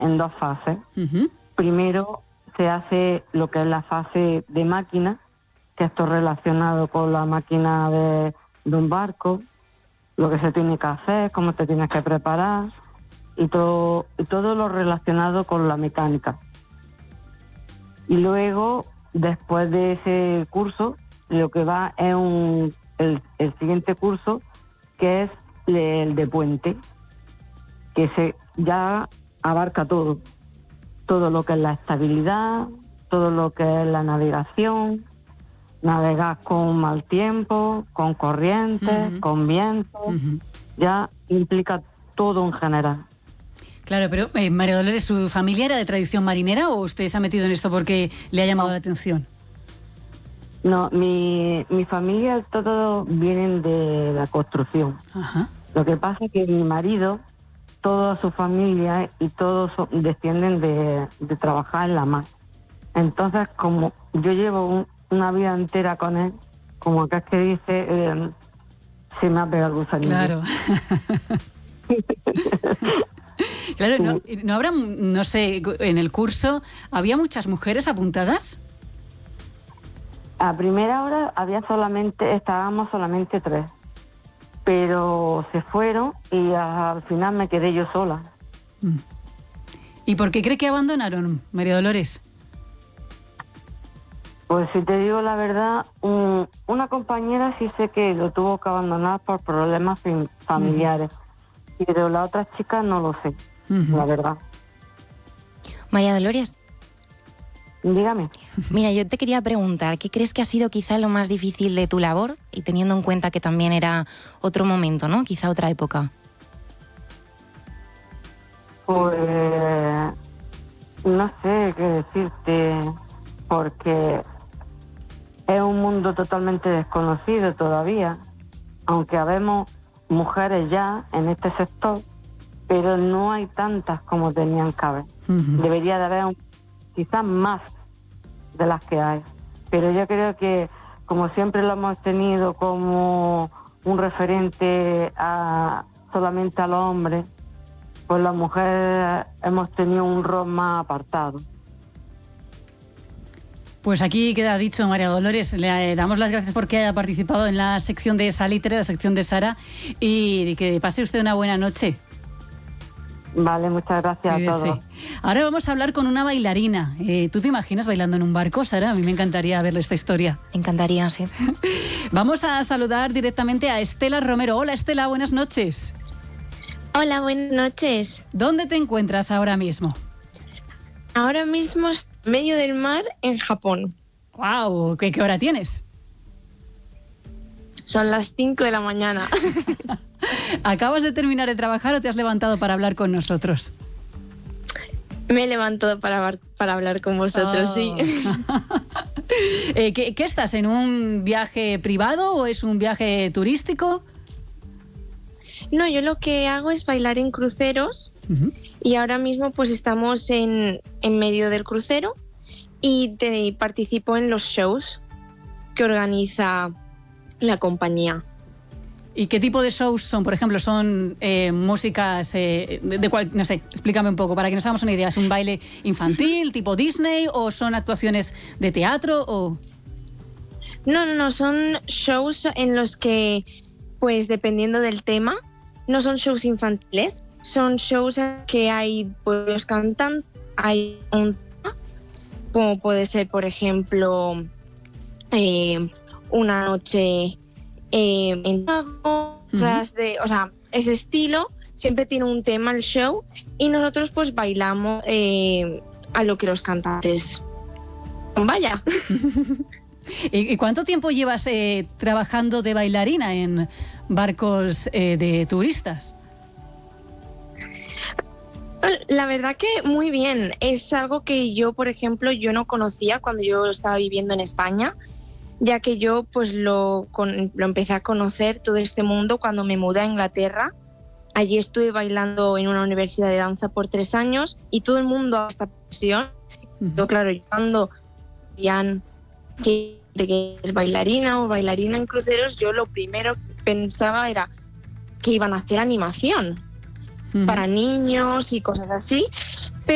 en dos fases. Uh-huh. Primero se hace lo que es la fase de máquina, que esto es relacionado con la máquina de un barco, lo que se tiene que hacer, cómo te tienes que preparar y todo lo relacionado con la mecánica. Y luego, después de ese curso, lo que va es el siguiente curso, que es el de puente, que ya abarca todo lo que es la estabilidad, todo lo que es la navegación, navegar con mal tiempo, con corrientes, uh-huh, con viento, uh-huh. Ya implica todo en general. Claro, pero María Dolores, ¿su familia era de tradición marinera o usted se ha metido en esto porque le ha llamado la atención? No, mi familia todos vienen de la construcción. Ajá. Lo que pasa es que mi marido, toda su familia y todos descienden de trabajar en la mar. Entonces, como yo llevo una vida entera con él, como acá es que dice, se me ha pegado el gusanillo. Claro. Claro, no habrá, no sé, en el curso, ¿había muchas mujeres apuntadas? A primera hora estábamos solamente 3, pero se fueron y al final me quedé yo sola. ¿Y por qué cree que abandonaron, María Dolores? Pues si te digo la verdad, una compañera sí sé que lo tuvo que abandonar por problemas familiares, pero la otra chica no lo sé, la verdad. María Dolores. Dígame. Mira, yo te quería preguntar, ¿qué crees que ha sido quizá lo más difícil de tu labor? Y teniendo en cuenta que también era otro momento, ¿no? Quizá otra época. Pues no sé qué decirte, porque es un mundo totalmente desconocido todavía, aunque habemos mujeres ya en este sector, pero no hay tantas como tenían que haber. Debería de haber quizás más de las que hay, pero yo creo que como siempre lo hemos tenido como un referente solamente a los hombres, pues las mujeres hemos tenido un rol más apartado. Pues aquí queda dicho, María Dolores. Le damos las gracias porque haya participado en la sección de Salitre, la sección de Sara, y que pase usted una buena noche. Vale, muchas gracias a todos. Ahora vamos a hablar con una bailarina. ¿Tú te imaginas bailando en un barco, Sara? A mí me encantaría verle esta historia. Encantaría, sí. Vamos a saludar directamente a Estela Romero. Hola, Estela, buenas noches. Hola, buenas noches. ¿Dónde te encuentras ahora mismo? Ahora mismo estoy en medio del mar en Japón. ¡Guau! ¿Qué hora tienes? Son las 5 de la mañana. ¿Acabas de terminar de trabajar o te has levantado para hablar con nosotros? Me he levantado para hablar con vosotros, sí. ¿Qué estás, en un viaje privado o es un viaje turístico? No, yo lo que hago es bailar en cruceros y ahora mismo pues estamos en medio del crucero y participo en los shows que organiza la compañía. ¿Y qué tipo de shows son? Por ejemplo, ¿son músicas de cuál? No sé, explícame un poco para que nos hagamos una idea. ¿Es un baile infantil, tipo Disney, o son actuaciones de teatro? O... No, son shows en los que, pues dependiendo del tema, no son shows infantiles, son shows en que hay pues, los cantantes, hay un tema, como puede ser, por ejemplo, una noche en cosas de, o sea, ese estilo, siempre tiene un tema el show y nosotros pues bailamos a lo que los cantantes vaya. ¿Y cuánto tiempo llevas trabajando de bailarina en barcos de turistas? La verdad que muy bien. Es algo que yo, por ejemplo, yo no conocía cuando yo estaba viviendo en España, ya que yo pues lo empecé a conocer todo este mundo cuando me mudé a Inglaterra. Allí estuve bailando en una universidad de danza por 3 años y todo el mundo a esta pasión. Yo, claro, cuando decían que es bailarina o bailarina en cruceros, yo lo primero que pensaba era que iban a hacer animación para niños y cosas así.